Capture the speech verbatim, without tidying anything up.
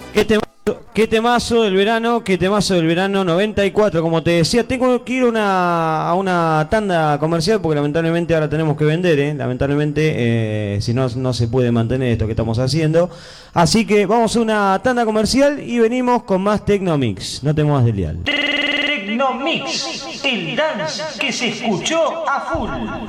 ¿Qué temazo, qué temazo del verano, qué temazo del verano noventa y cuatro? Como te decía, tengo que ir una, a una tanda comercial porque lamentablemente ahora tenemos que vender, ¿eh? Lamentablemente, eh, si no, no se puede mantener esto que estamos haciendo. Así que vamos a una tanda comercial y venimos con más Tecnomix. No te muevas del dial. Tecnomix, el dance que se escuchó a full.